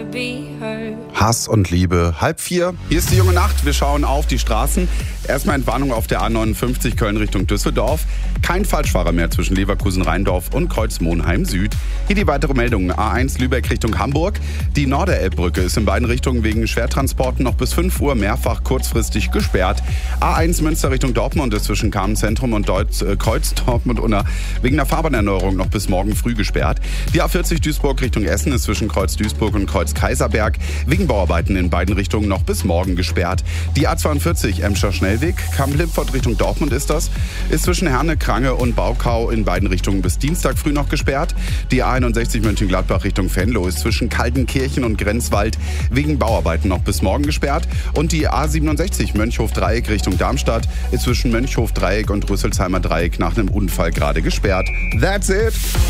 Hass und Liebe, 3:30. Hier ist die junge Nacht. Wir schauen auf die Straßen. Erstmal Entwarnung auf der A59 Köln Richtung Düsseldorf. Kein Falschfahrer mehr zwischen Leverkusen-Rheindorf und Kreuz-Monheim Süd. Hier die weitere Meldung. A1 Lübeck Richtung Hamburg. Die Norderelbbrücke ist in beiden Richtungen wegen Schwertransporten noch bis 5 Uhr mehrfach kurzfristig gesperrt. A1 Münster Richtung Dortmund ist zwischen Kamenz-Zentrum und Kreuz Dortmund-Unna wegen der Fahrbahnerneuerung noch bis morgen früh gesperrt. Die A40 Duisburg Richtung Essen ist zwischen Kreuz Duisburg und Kreuz Kaiserberg wegen Bauarbeiten in beiden Richtungen noch bis morgen gesperrt. Die A42 Emscher Schnellweg, Kamp-Lipfort Richtung Dortmund ist zwischen Herne, Krange und Baukau in beiden Richtungen bis Dienstag früh noch gesperrt. Die A61 Mönchengladbach Richtung Venlo ist zwischen Kaltenkirchen und Grenzwald wegen Bauarbeiten noch bis morgen gesperrt. Und die A67 Mönchhof-Dreieck Richtung Darmstadt ist zwischen Mönchhof-Dreieck und Rüsselsheimer Dreieck nach einem Unfall gerade gesperrt. That's it!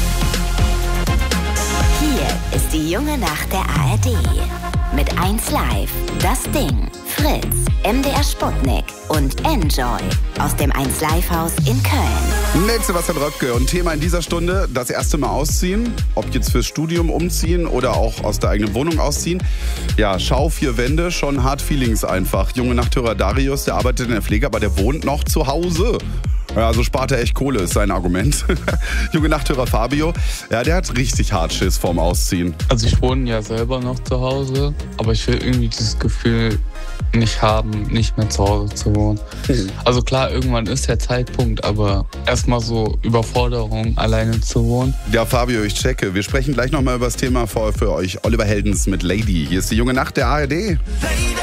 Hier ist die junge Nacht der ARD. Mit 1Live, Das Ding, Fritz, MDR Sputnik und Enjoy aus dem 1Live-Haus in Köln. Mit Sebastian Röpke und Thema in dieser Stunde: das erste Mal ausziehen. Ob jetzt fürs Studium umziehen oder auch aus der eigenen Wohnung ausziehen. Ja, Schau, 4 Wände, schon hart Feelings einfach. Junge Nachthörer Darius, der arbeitet in der Pflege, aber der wohnt noch zu Hause. Ja, also spart er echt Kohle, ist sein Argument. Junge Nachthörer Fabio, ja, der hat richtig hart Schiss vorm Ausziehen. Also ich wohne ja selber noch zu Hause, aber ich will irgendwie dieses Gefühl nicht haben, nicht mehr zu Hause zu wohnen. Also klar, irgendwann ist der Zeitpunkt, aber erstmal so Überforderung, alleine zu wohnen. Ja, Fabio, ich checke. Wir sprechen gleich nochmal über das Thema für euch. Oliver Heldens mit Lady. Hier ist die junge Nacht der ARD. Lady.